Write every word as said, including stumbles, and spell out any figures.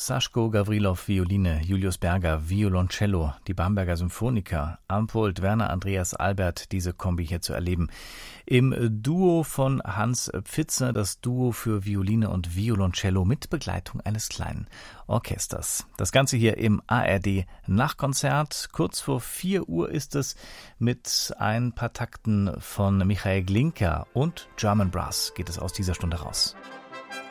Saschko Gavrilov Violine, Julius Berger Violoncello, die Bamberger Symphoniker, Ampold Werner Andreas Albert, diese Kombi hier zu erleben. Im Duo von Hans Pfitzner, das Duo für Violine und Violoncello mit Begleitung eines kleinen Orchesters. Das Ganze hier im A R D Nachkonzert. Kurz vor vier Uhr ist es mit ein paar Takten von Michael Glinka und German Brass geht es aus dieser Stunde raus.